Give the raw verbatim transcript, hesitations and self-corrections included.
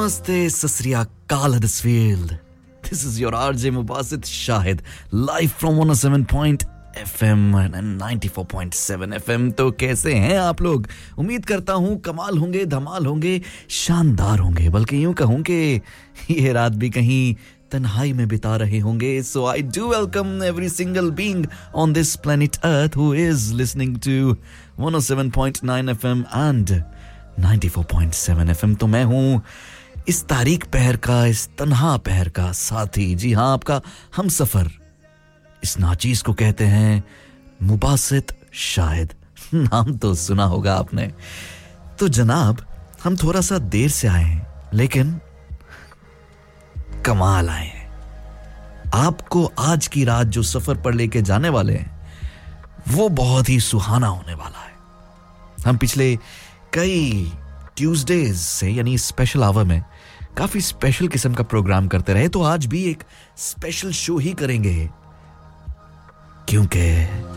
Namaste, Sasriya Kal Huddersfield. This is your R J Mubasit Shahid, live from one oh seven point F M and ninety-four point seven F M. तो कैसे हैं आप लोग? उम्मीद करता हूँ कमाल होंगे, धमाल होंगे, शानदार होंगे, बल्कि यूं कहूँ कि ये रात भी कहीं तन्हाई में बिता रहे होंगे. So I do welcome every single being on this planet Earth who is listening to one oh seven point nine F M and ninety-four point seven F M. तो मैं हूँ इस तारीक पहर का, इस तन्हा पहर का साथी. जी हाँ, आपका हम सफर. इस नाचीज को कहते हैं मुबासित शाहिद. नाम तो सुना होगा आपने. तो जनाब, हम थोड़ा सा देर से आए हैं, लेकिन कमाल आए हैं. आपको आज की रात जो सफर पर लेके जाने वाले हैं, वो बहुत ही सुहाना होने वाला है. हम पिछले कई ट्यूसडेज से, यानी स्पेशल आवर में, काफी स्पेशल किस्म का प्रोग्राम करते रहे. तो आज भी एक स्पेशल शो ही करेंगे, क्योंकि